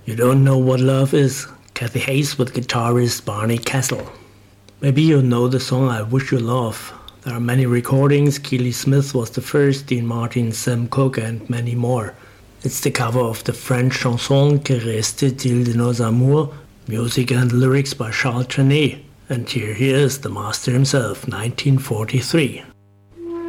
You don't know what love is. Kathy Hayes with guitarist Barney Kessel. Maybe you know the song I Wish You Love. There are many recordings. Keely Smith was the first, Dean Martin, Sam Cooke and many more. It's the cover of the French chanson Que reste-t-il de nos amours, music and lyrics by Charles Trenet. And here he is, the master himself, 1943.